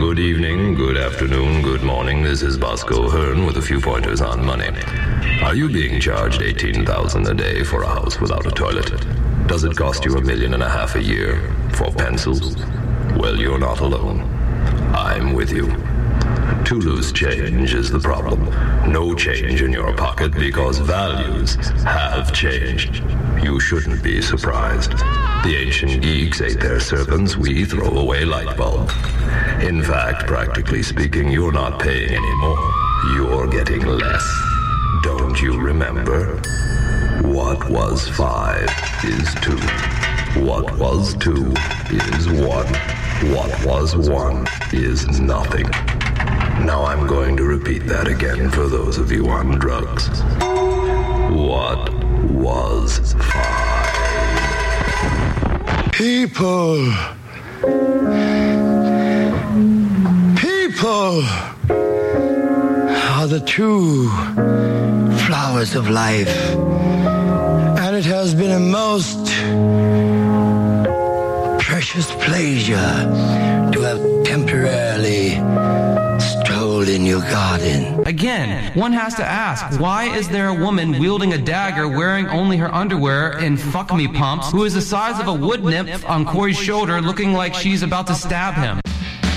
Good evening, good afternoon, good morning. This is Bosco Hearn with a few pointers on money. Are you being charged $18,000 a day for a house without a toilet? Does it cost you $1.5 million a year for pencils? Well, you're not alone. I'm with you. Too loose change is the problem. No change in your pocket because values have changed. You shouldn't be surprised. The ancient geeks ate their serpents, we throw away light bulb. In fact, practically speaking, you're not paying anymore. You're getting less. Don't you remember? What was 5 is 2. What was 2 is 1. What was 1 is nothing. Now I'm going to repeat that again for those of you on drugs. What was 5? People are the true flowers of life. And it has been a most precious pleasure to have temporarily strolled in your garden. Again, one has to ask, why is there a woman wielding a dagger wearing only her underwear and fuck me pumps who is the size of a wood nymph on Corey's shoulder looking like she's about to stab him?